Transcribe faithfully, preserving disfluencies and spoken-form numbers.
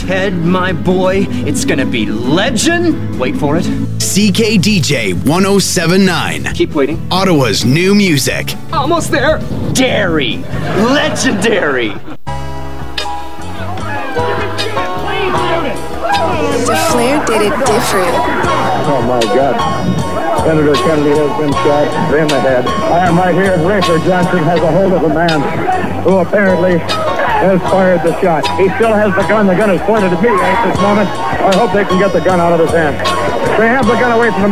Ted, my boy, it's gonna be legend. Wait for it. C K D J one oh seven nine. Keep waiting. Ottawa's new music. Almost there. Dairy. Legendary. The Flair did it different. Oh my God. Senator Kennedy has been shot in the head. I am right here. Rafer Johnson has a hold of a man who apparently has fired the shot. He still has the gun. The gun is pointed at me at this moment. I hope they can get the gun out of his hand. They have the gun away from him.